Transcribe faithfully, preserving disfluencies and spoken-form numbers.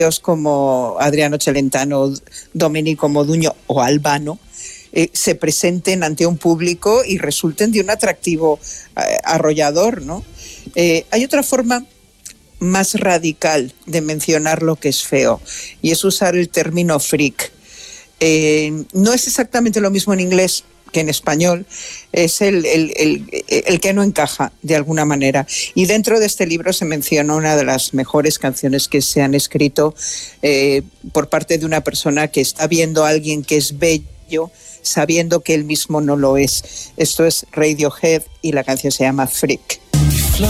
como Adriano Celentano, Domenico Modugno o Albano eh, se presenten ante un público y resulten de un atractivo eh, arrollador, ¿no? Eh, hay otra forma más radical de mencionar lo que es feo, y es usar el término freak. Eh, no es exactamente lo mismo en inglés que en español, es el, el, el, el que no encaja de alguna manera. Y dentro de este libro se menciona una de las mejores canciones que se han escrito eh, por parte de una persona que está viendo a alguien que es bello, sabiendo que él mismo no lo es. Esto es Radiohead y la canción se llama Freak.